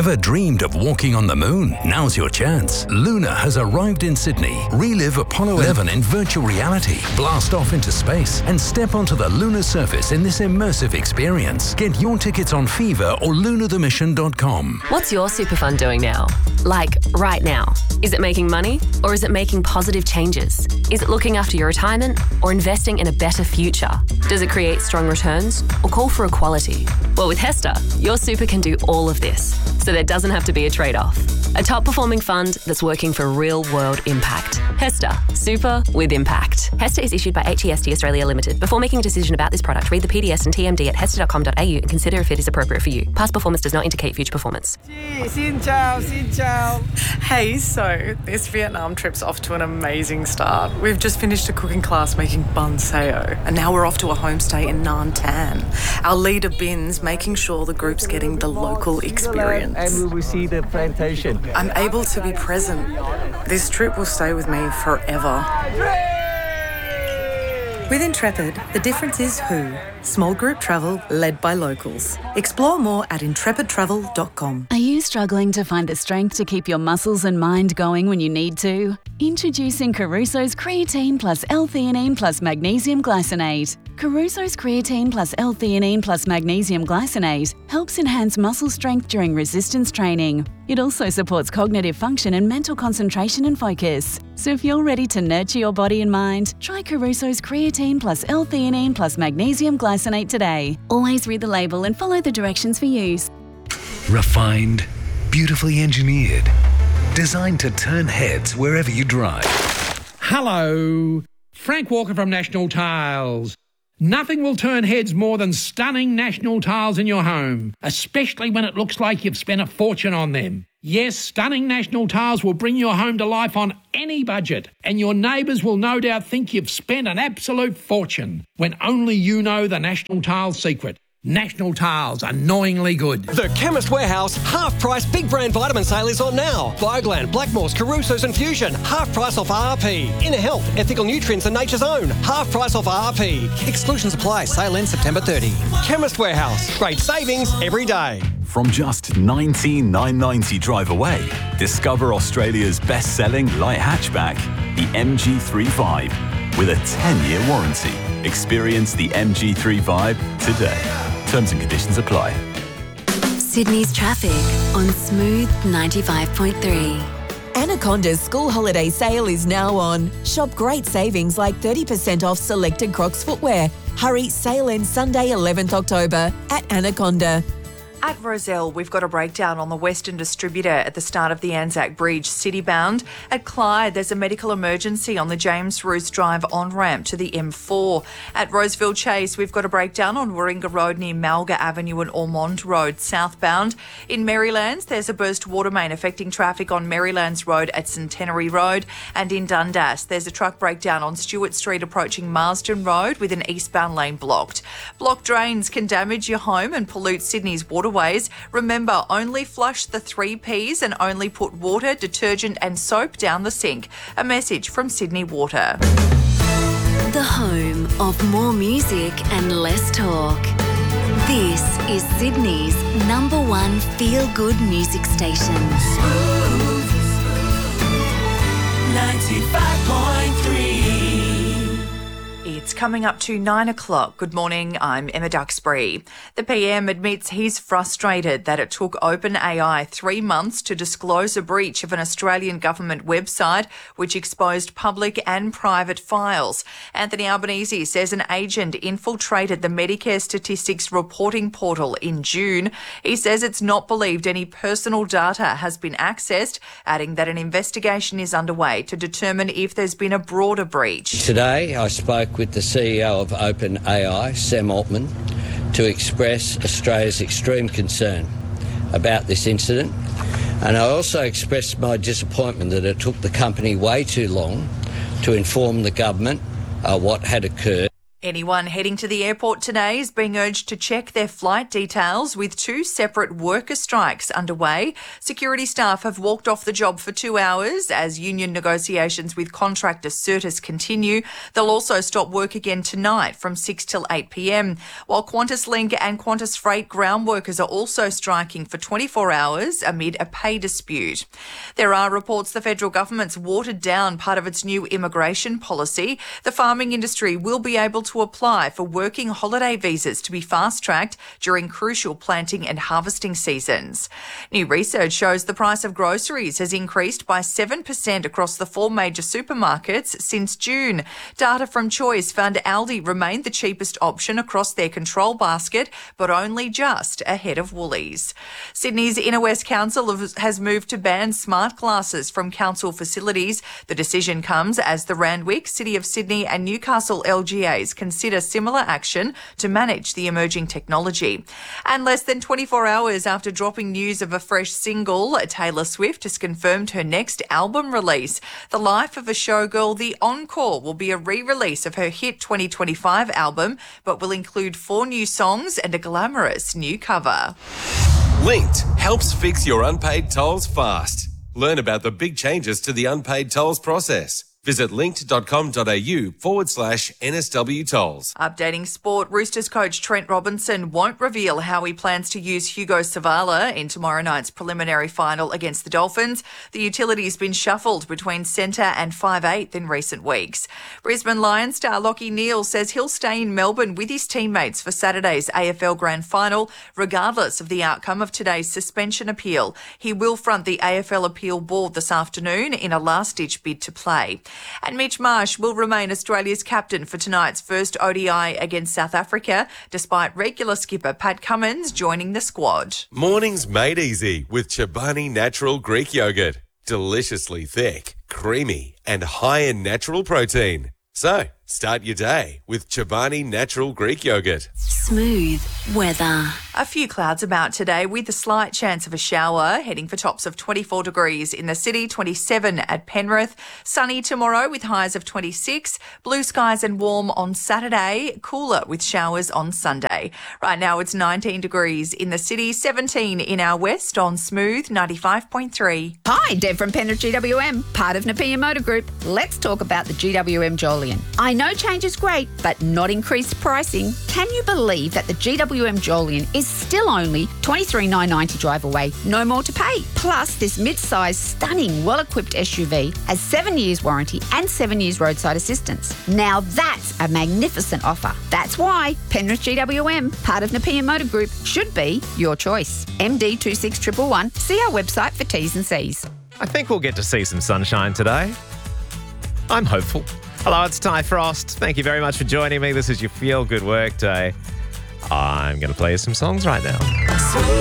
Ever dreamed of walking on the moon? Now's your chance. Luna has arrived in Sydney. Relive Apollo 11 in virtual reality. Blast off into space and step onto the lunar surface in this immersive experience. Get your tickets on Fever or lunarthemission.com. What's your super fund doing now? Like, right now. Is it making money or is it making positive changes? Is it looking after your retirement or investing in a better future? Does it create strong returns or call for equality? Well, with HESTA, your super can do all of this, so there doesn't have to be a trade-off. A top-performing fund that's working for real-world impact. HESTA, super with impact. HESTA is issued by HEST Australia Limited. Before making a decision about this product, read the PDS and TMD at hesta.com.au and consider if it is appropriate for you. Past performance does not indicate future performance. Xin chào, xin chào. Hey, so this Vietnam trip's off to an amazing start. We've just finished a cooking class making bun sao, and now we're off to a homestay in Nam Tan. Our leader Bin's making sure the group's getting the local experience. And we will see the plantation. I'm able to be present. This trip will stay with me forever. With Intrepid, the difference is who. Small group travel led by locals. Explore more at intrepidtravel.com. Are you struggling to find the strength to keep your muscles and mind going when you need to? Introducing Caruso's Creatine Plus L-Theanine Plus Magnesium Glycinate. Caruso's Creatine Plus L-Theanine Plus Magnesium Glycinate helps enhance muscle strength during resistance training. It also supports cognitive function and mental concentration and focus. So if you're ready to nurture your body and mind, try Caruso's Creatine Plus L-Theanine Plus Magnesium Glycinate today. Always read the label and follow the directions for use. Refined, beautifully engineered, designed to turn heads wherever you drive. Hello, Frank Walker from National Tiles. Nothing will turn heads more than stunning National Tiles in your home, especially when it looks like you've spent a fortune on them. Yes, stunning National Tiles will bring your home to life on any budget, and your neighbours will no doubt think you've spent an absolute fortune, when only you know the National Tiles secret. National Tiles, annoyingly good. The Chemist Warehouse half-price big brand vitamin sale is on now. Bioglan, Blackmores, Caruso's and Fusion, half price off RP. Inner Health, Ethical Nutrients and Nature's Own, half price off RP. Exclusions apply. Sale ends September 30. Chemist Warehouse, great savings every day. From just $19,990 drive away, discover Australia's best-selling light hatchback, the MG3 with a 10-year warranty. Experience the MG3 today. Terms and conditions apply. Sydney's traffic on Smooth 95.3. Anaconda's school holiday sale is now on. Shop great savings like 30% off selected Crocs footwear. Hurry, sale ends Sunday 11th October at Anaconda. At Rozelle, we've got a breakdown on the Western Distributor at the start of the Anzac Bridge, citybound. At Clyde, there's a medical emergency on the James Roos Drive on-ramp to the M4. At Roseville Chase, we've got a breakdown on Warringah Road near Malga Avenue and Ormond Road, southbound. In Marylands, there's a burst water main affecting traffic on Marylands Road at Centenary Road. And in Dundas, there's a truck breakdown on Stewart Street approaching Marsden Road with an eastbound lane blocked. Blocked drains can damage your home and pollute Sydney's waterways. Remember, only flush the 3 Ps and only put water, detergent and soap down the sink. A message from Sydney Water. The home of more music and less talk. This is Sydney's #1 feel-good music station. 95.3. It's coming up to 9 o'clock. Good morning, I'm Emma Duxbury. The PM admits he's frustrated that it took OpenAI 3 months to disclose a breach of an Australian government website which exposed public and private files. Anthony Albanese says an agent infiltrated the Medicare Statistics reporting portal in June. He says it's not believed any personal data has been accessed, adding that an investigation is underway to determine if there's been a broader breach. Today I spoke with the CEO of OpenAI, Sam Altman, to express Australia's extreme concern about this incident. And I also expressed my disappointment that it took the company way too long to inform the government what had occurred. Anyone heading to the airport today is being urged to check their flight details with 2 separate worker strikes underway. Security staff have walked off the job for 2 hours as union negotiations with contractor Certis continue. They'll also stop work again tonight from 6 till 8 p.m, while Qantas Link and Qantas Freight ground workers are also striking for 24 hours amid a pay dispute. There are reports the federal government's watered down part of its new immigration policy. The farming industry will be able to apply for working holiday visas to be fast-tracked during crucial planting and harvesting seasons. New research shows the price of groceries has increased by 7% across the 4 major supermarkets since June. Data from Choice found Aldi remained the cheapest option across their control basket, but only just ahead of Woolies. Sydney's Inner West Council has moved to ban smart glasses from council facilities. The decision comes as the Randwick, City of Sydney and Newcastle LGAs consider similar action to manage the emerging technology. And less than 24 hours after dropping news of a fresh single, Taylor Swift has confirmed her next album release. The Life of a Showgirl, The Encore, will be a re-release of her hit 2025 album, but will include 4 new songs and a glamorous new cover. Linked helps fix your unpaid tolls fast. Learn about the big changes to the unpaid tolls process. Visit linked.com.au/NSW tolls. Updating sport, Roosters coach Trent Robinson won't reveal how he plans to use Hugo Savala in tomorrow night's preliminary final against the Dolphins. The utility's been shuffled between centre and 5'8" in recent weeks. Brisbane Lions star Lachie Neale says he'll stay in Melbourne with his teammates for Saturday's AFL Grand Final, regardless of the outcome of today's suspension appeal. He will front the AFL Appeal Board this afternoon in a last-ditch bid to play. And Mitch Marsh will remain Australia's captain for tonight's first ODI against South Africa, despite regular skipper Pat Cummins joining the squad. Mornings made easy with Chobani Natural Greek Yogurt. Deliciously thick, creamy and high in natural protein. So, start your day with Chobani Natural Greek Yogurt. Smooth weather. A few clouds about today with a slight chance of a shower, heading for tops of 24 degrees in the city, 27 at Penrith. Sunny tomorrow with highs of 26. Blue skies and warm on Saturday, cooler with showers on Sunday. Right now it's 19 degrees in the city, 17 in our west on Smooth 95.3. Hi, Deb from Penrith GWM, part of Napier Motor Group. Let's talk about the GWM Jolion. I know change is great, but not increased pricing. Can you believe that the GWM Jolion is still only $23,990 drive away, no more to pay? Plus, this mid-sized, stunning, well-equipped SUV has 7 years warranty and 7 years roadside assistance. Now that's a magnificent offer. That's why Penrith GWM, part of Napier Motor Group, should be your choice. MD26111. See our website for T's and C's. I think we'll get to see some sunshine today. I'm hopeful. Hello, it's Ty Frost. Thank you very much for joining me. This is your Feel Good Work Day. I'm going to play you some songs right now.